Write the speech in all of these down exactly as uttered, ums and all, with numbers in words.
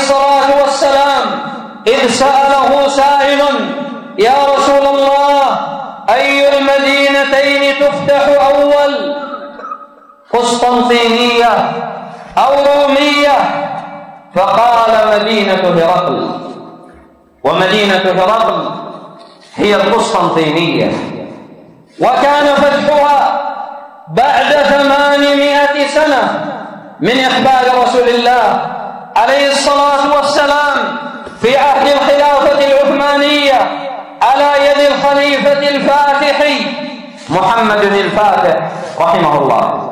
الصلاة والسلام إذ سأله سائل: يا رسول الله، أي المدينتين تفتح أول، قسطنطينية أو رومية؟ فقال: مدينة هرقل. ومدينة هرقل هي القسطنطينية، وكان فتحها بعد ثمانمائة سنة من إقبال رسول الله عليه الصلاة والسلام في عهد الخلافة العثمانية على يد الخليفة الفاتح محمد الفاتح رحمه الله.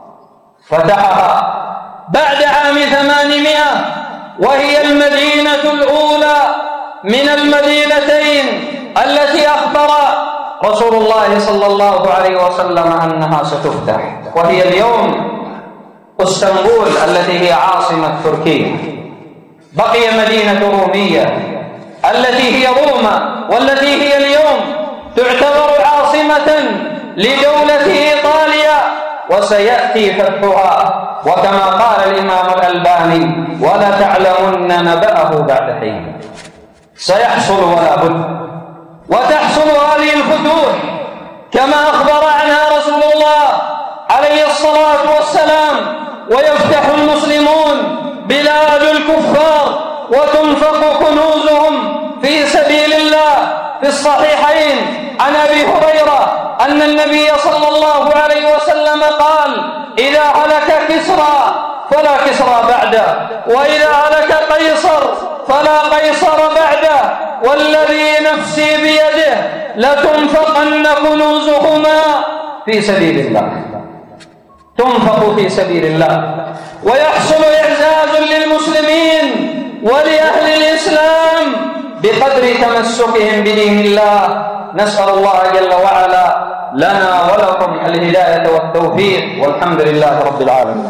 فتحها بعد عام ثمانمائة، وهي المدينة الأولى من المدينتين التي أخبر رسول الله صلى الله عليه وسلم أنها ستفتح، وهي اليوم اسطنبول التي هي عاصمة تركيا. بقي مدينة رومية التي هي روما، والتي هي اليوم تعتبر عاصمة لدولة إيطاليا، وسيأتي فتحها، وكما قال الإمام الألباني: ولا تعلمن نبأه بعد حين. سيحصل ولا بد، وتحصل هذه الفتوح كما أخبر عنها رسول الله عليه الصلاة والسلام، ويفتح المسلمون بلاد الكفار وتنفق كنوزهم في سبيل الله. في الصحيحين عن أبي هريرة أن النبي صلى الله عليه وسلم قال: إذا هلك كسرى فلا كسرى بعده، وإذا هلك قيصر فلا قيصر بعده، والذي نفسي بيده لتنفقن كنوزهما في سبيل الله. تنفق في سبيل الله، ويحصل إعزاز للمسلمين ولأهل الإسلام بقدر تمسكهم بدين الله. نسأل الله جل وعلا لنا ولكم الهداية والتوفيق، والحمد لله رب العالمين.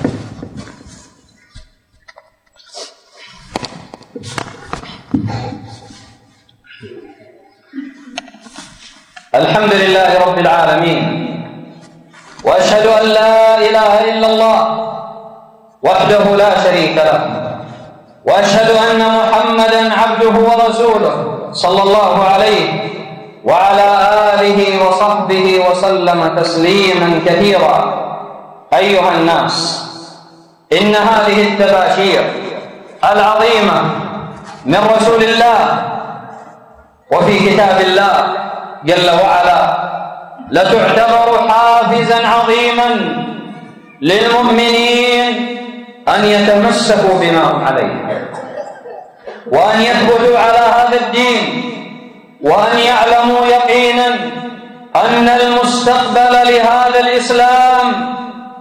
الحمد لله رب العالمين، وأشهد أن لا إله إلا الله وحده لا شريك له، وأشهد أن محمدًا عبده ورسوله صلى الله عليه وعلى آله وصحبه وسلم تسليمًا كثيرا. أيها الناس، إن هذه التباشير العظيمة من رسول الله وفي كتاب الله جل وعلا لتعتبر حافزًا عظيمًا للمؤمنين أن يتمسكوا بما هم عليه، وأن يثبتوا على هذا الدين، وأن يعلموا يقينا أن المستقبل لهذا الإسلام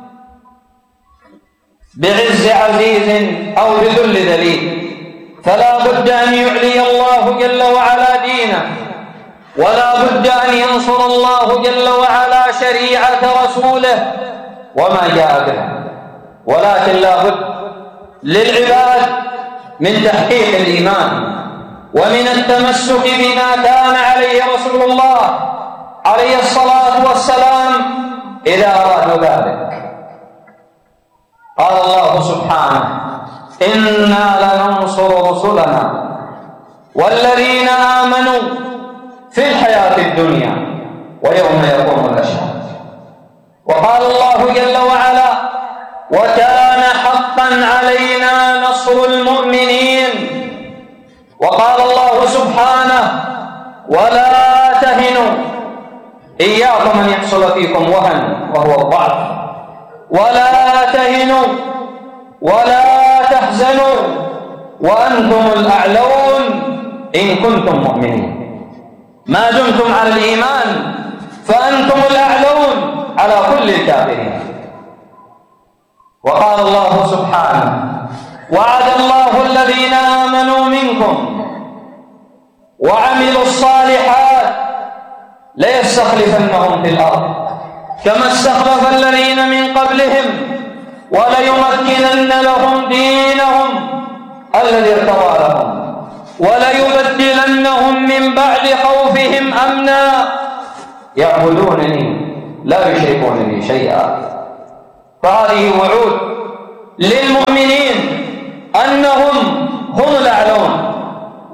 بعز عزيز أو بذل ذليل. فلا بد أن يعلي الله جل وعلا دينه، ولا بد أن ينصر الله جل وعلا شريعة رسوله وما جاء به، ولكن لا بد للعباد من تحقيق الإيمان ومن التمسك بما كان عليه رسول الله عليه الصلاة والسلام إذا أرادوا ذلك. قال الله سبحانه: إنا لننصر رسلنا والذين آمنوا في الحياة الدنيا ويوم يقوم الأشهاد. وقال الله جل وعلا: وكان حقا علينا نصر المؤمنين. وقال الله سبحانه: ولا تهنوا، إياكم أن يحصل فيكم وهن وهو الضعف، ولا تهنوا ولا تحزنوا وأنتم الأعلون إن كنتم مؤمنين. ما دمتم على الإيمان فأنتم الأعلون على كل الكافرين. وقال الله سبحانه: وعد الله الذين آمنوا منكم وعملوا الصالحات ليستخلفنهم في الأرض كما استخلف الذين من قبلهم وليمكنن لهم دينهم الذي ارتضى لهم وليبدلنهم من بعد خوفهم أمنا يعبدونني لا يشركون بي شيئا. فهذه وعود للمؤمنين أنهم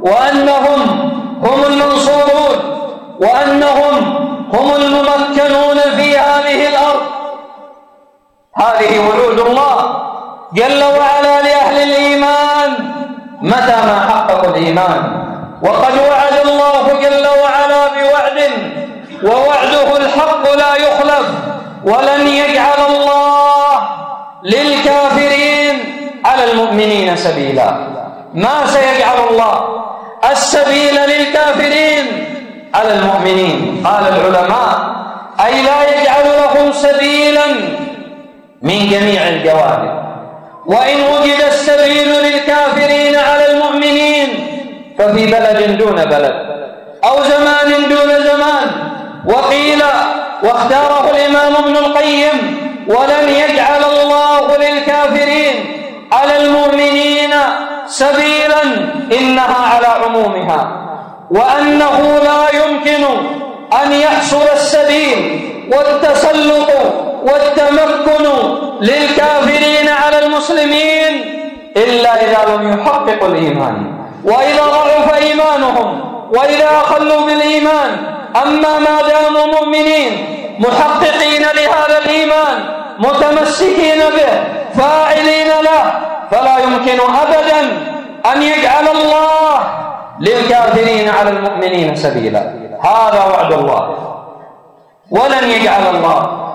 وأنهم هم المنصورون وأنهم هم الممكنون في هذه الأرض. هذه وعود الله جل وعلا لأهل الإيمان متى ما حققوا الإيمان. وقد وعد الله جل وعلا بوعد، ووعده الحق لا يخلف، ولن يجعل الله للكافرين على المؤمنين سبيلا. ما سيجعل الله السبيل للكافرين على المؤمنين؟ قال العلماء: أي لا يجعل لهم سبيلا من جميع الجوانب. وإن وجد السبيل للكافرين على المؤمنين ففي بلد دون بلد أو زمان دون زمان. وقيل واختاره الإمام ابن القيم: ولن يجعل الله للكافرين على المؤمنين سبيلا، إنها على عمومها، وأنه لا يمكن أن يحصل السبيل والتسلط والتمكن للكافرين على المسلمين إلا إذا لم يحققوا الإيمان، وإذا ضعف إيمانهم، وإذا أخلوا بالإيمان. أما ما داموا مؤمنين محققين لهذا الإيمان متمسكين به فاعلين له، فلا يمكن أبدا أن يجعل الله للكافرين على المؤمنين سبيلا. هذا وعد الله. ولن يجعل الله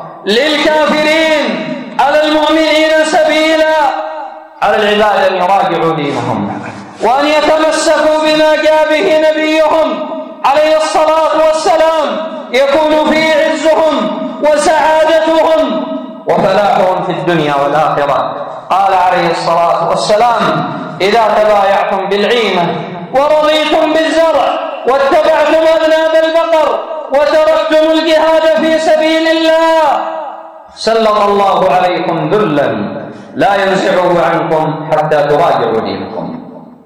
للكافرين على المؤمنين سبيلا. على العباد أن يراجعوا دينهم وأن يتمسكوا بما جاء به نبيهم عليه الصلاة والسلام، يكون فيه عزهم وسعادتهم وفلاحهم في الدنيا والآخرة. قال عليه الصلاة والسلام: إذا تبايعتم بالعينة ورضيتم بالزرع واتبعتم أذناب البقر وتركتم الجهاد في سبيل الله سلط الله عليكم ذلا لا ينزعه عنكم حتى تراجعوا دينكم.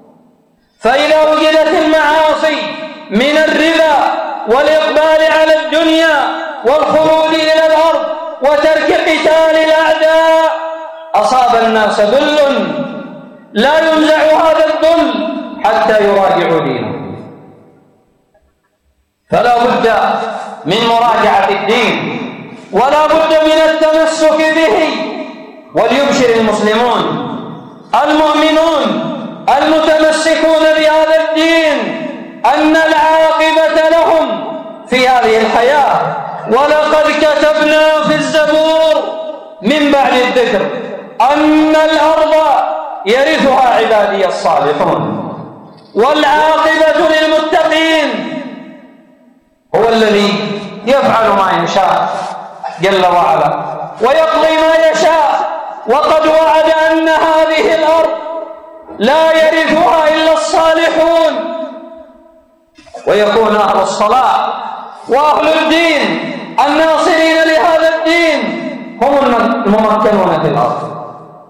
فإذا وجدت المعاصي من الربا والإقبال على الدنيا والخلود إلى الأرض وترك قتال الأعداء أصاب الناس ذل لا ينزع هذا الذل حتى يراجعوا دينهم. فلا بد من مراجعة الدين ولا بد من التمسك به. وليبشر المسلمون المؤمنون المتمسكون بهذا الدين أن العاقبة لهم في هذه الحياة. ولقد كتبنا في الزبور من بعد الذكر أن الأرض يرثها عبادي الصالحون. والعاقبة للمتقين. هو الذي يفعل ما يشاء جل وعلا ويقضي ما يشاء. وقد وعد أن هذه الأرض لا يرثها إلا الصالحون، ويكون أهل الصلاة وأهل الدين الناصرين لهذا الدين هم الممكنون في الأرض.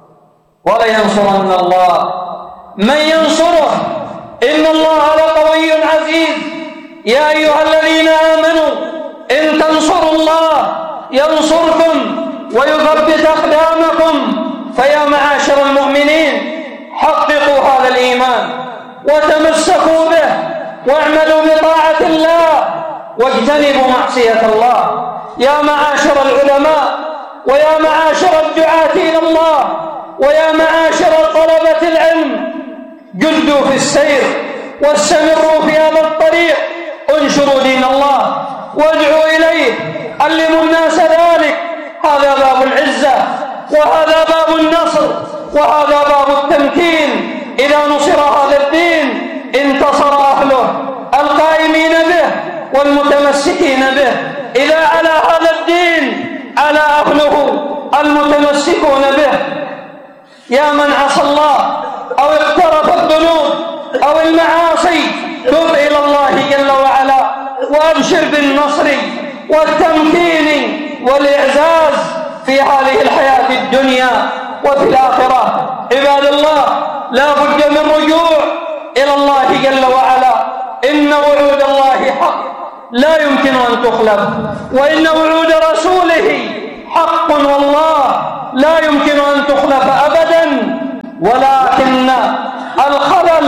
ولينصرن الله من ينصره إن الله لقوي عزيز. يا أيها الذين آمنوا إن تنصروا الله ينصركم ويثبت أقدامكم. فيا معاشر المؤمنين حققوا هذا الإيمان وتمسكوا به واعملوا بطاعة الله واجتنبوا معصية الله. يا معاشر العلماء ويا معاشر الدعاة إلى الله ويا معاشر طلبة العلم جدوا في السير واستمروا في هذا الطريق. انشروا دين الله وادعوا إليه، علموا الناس ذلك. هذا باب العزة وهذا باب النصر وهذا باب التمكين. إذا نصر هذا الدين انتصر أهله القائمين به والمتمسكين به. إذا على هذا الدين على أهله المتمسكون به. يا من عصى الله أو اقترف الذنوب أو المعاصي تب إلى الله جل وعلا وأبشر بالنصر والتمكين والإعزاز في هذه الحياة الدنيا وفي الآخرة. عباد الله لا بد من رجوع إلى الله جل وعلا. إن وعود الله حق لا يمكن أن تخلف، وإن وعود رسوله حق والله لا يمكن أن تخلف أبدا. ولكن الخلل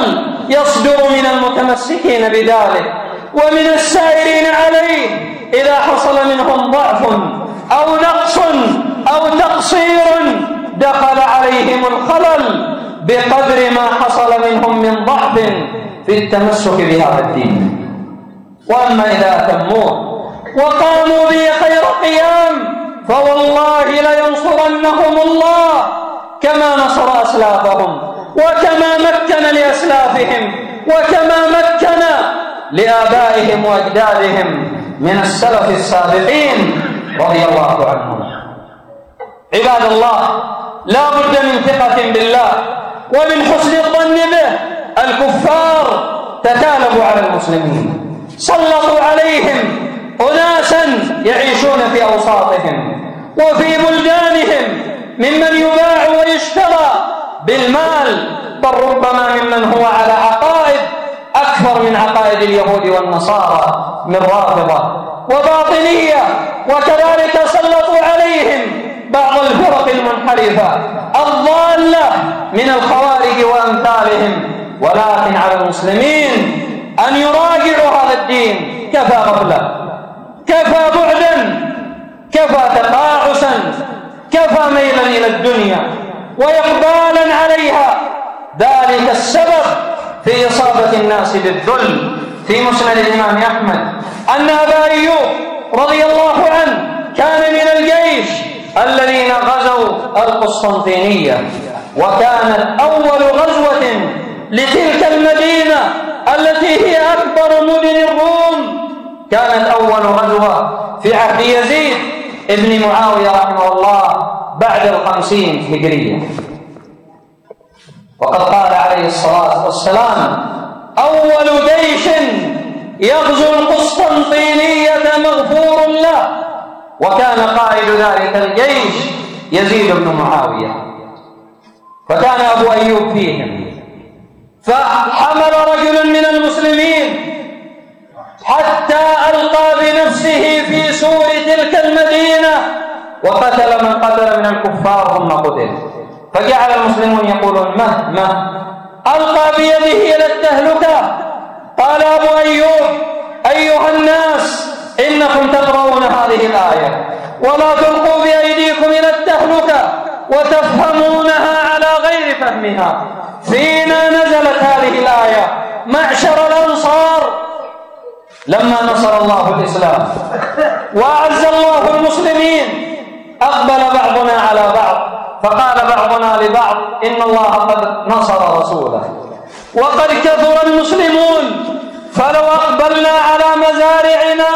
يصدر من المتمسكين بذلك ومن السائرين عليه إذا حصل منهم ضعف أو نقص أو تقصير دخل عليهم الخلل بقدر ما حصل منهم من ضعف في التمسك بهذا الدين. وأما إذا أتموه وقاموا به خير قيام فوالله لينصرنهم الله كما نصر أسلافهم وكما مكن لأسلافهم وكما مكن لآبائهم وأجدادهم من السلف السابقين رضي الله عنهم. عباد الله، لا بد من ثقة بالله ومن حسن الظن به. الكفار تتالبوا على المسلمين، سلطوا عليهم أناسا يعيشون في أوساطهم وفي بلدانهم ممن يباع ويشترى بالمال، بل ربما ممن هو على عقائد أكثر من عقائد اليهود والنصارى من رافضة وباطنية. وكذلك سلطوا عليهم بعض الفرق المنحرفة الضالة من الخوارج وأمثالهم. ولكن على المسلمين أن يراجعوا هذا الدين. كفى غفلة، كفى بعدا، كفى تقاعسا، كفى ميلا إلى الدنيا وإقبالا عليها. ذلك السبب في إصابة الناس بالذل. في مسند الإمام أحمد أن أبا أيوب رضي الله عنه كان من الجيش الذين غزوا القسطنطينية، وكانت أول غزوة لتلك المدينة التي هي أكبر مدن الروم. كانت أول غزوة في عهد يزيد ابن معاوية رحمه الله بعد الخمسين هجرية. وقد قال عليه الصلاة والسلام: أول جيش يغزو القسطنطينية مغفور له. وكان قائد ذلك الجيش يزيد بن معاوية، فكان أبو أيوب فيهم. فحمل رجل من المسلمين حتى ألقى بنفسه في سور تلك المدينة وقتل من قتل من الكفار ثم قتل. فجعل المسلمون يقولون: مه مه ألقى بيده إلى التهلكة. قال أبو أيوب: أيها الناس، إنكم تقرؤون هذه الآية ولا تلقوا بأيديكم إلى التهلكة وتفهمونها على غير فهمها. فينا نزلت هذه الآية معشر الأنصار لما نصر الله الإسلام وأعز الله المسلمين. أقبل بعضنا على بعض فقال بعضنا لبعض: إن الله قد نصر رسوله وقد كثر المسلمون، فلو أقبلنا على مزارعنا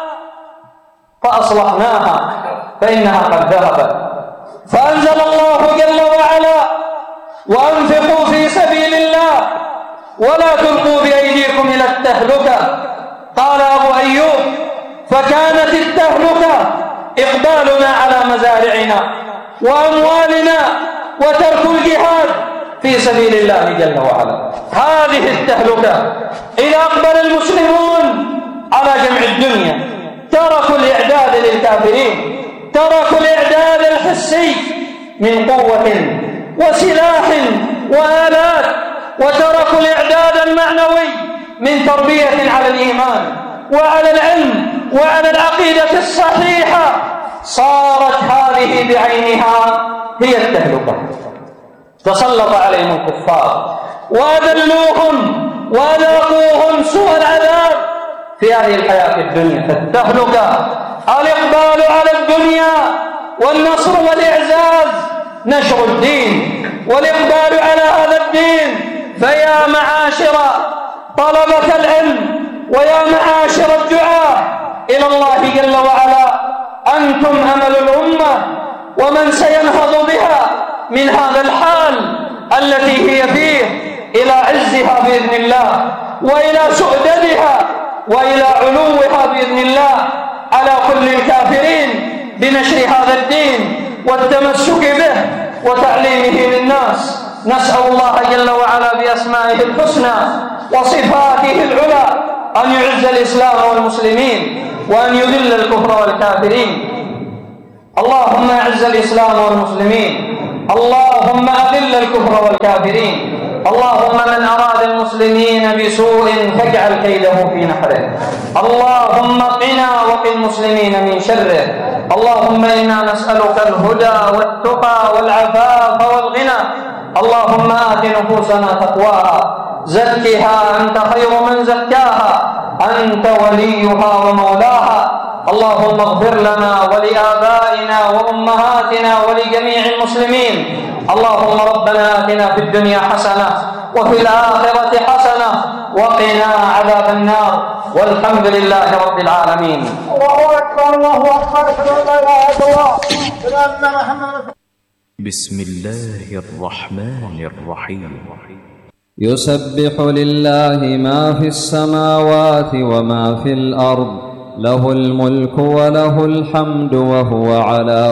فأصلحناها فإنها قد ذهبت. فأنزل الله جل وعلا: وأنفقوا في سبيل الله ولا تلقوا بأيديكم إلى التهلكة. قال أبو أيوب: فكانت التهلكة إقبالنا على مزارعنا وأموالنا وترك الجهاد في سبيل الله جل وعلا. هذه التهلكة. إذا أقبل المسلمون على جمع الدنيا تركوا الإعداد للكافرين، تركوا الإعداد الحسي من قوة وسلاح وآلات، وتركوا الإعداد المعنوي من تربية على الإيمان وعلى العلم وعلى العقيدة الصحيحة. صارت هذه بعينها هي التهلكة. تسلط عليهم الكفار وأذلوهم وأذاقوهم سوء العذاب في هذه الحياة الدنيا. فالتهلكة الإقبال على الدنيا والنصر والإعزاز، نشر الدين والإقبال على هذا الدين. فيا معاشر طلبة العلم ويا معاشر الدعاة إلى الله جل وعلا، أنتم أمل الأمة ومن سينهض بها من هذا الحال التي هي فيه إلى عزها بإذن الله وإلى سؤددها وإلى علوها بإذن الله على كل الكافرين بنشر هذا الدين والتمسك به وتعليمه للناس. نسأل الله جل وعلا بأسمائه الحسنى وصفاته العلى أن يعز الإسلام والمسلمين وأن يذل الكفر والكافرين. اللهم أعز الإسلام والمسلمين، اللهم أذل الكفر والكافرين، اللهم من أراد المسلمين بسوء فاجعل كيده في نحره. اللهم قنا وقِ المسلمين من شره. اللهم إنا نسألك الهدى والتقى والعفاف والغنى. اللهم آت نفوسنا تقواها، زكها أنت خير من زكاها، أنت وليها ومولاها. اللهم اغفر لنا ولآبائنا وأمهاتنا ولجميع المسلمين. اللهم ربنا آتنا في الدنيا حسنة وفي الآخرة حسنة وقنا عذاب النار، والحمد لله رب العالمين. الله أكبر الله أكبر، أشهد أن لا إله إلا الله أشهد أن محمدا. بسم الله الرحمن الرحيم. يسبح لله ما في السماوات وما في الأرض، له الملك وله الحمد وهو على